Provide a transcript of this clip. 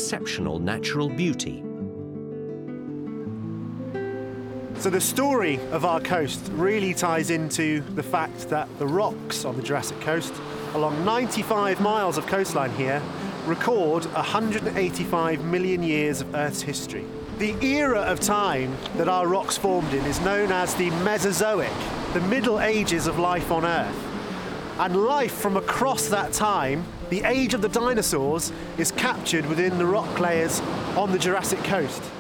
exceptional natural beauty. So the story of our coast really ties into the fact that the rocks on the Jurassic coast, along 95 miles of coastline here, record 185 million years of Earth's history. The era of time that our rocks formed in is known as the Mesozoic, the Middle Ages of life on Earth. And life from across that time, the age of the dinosaurs, is captured within the rock layers on the Jurassic coast.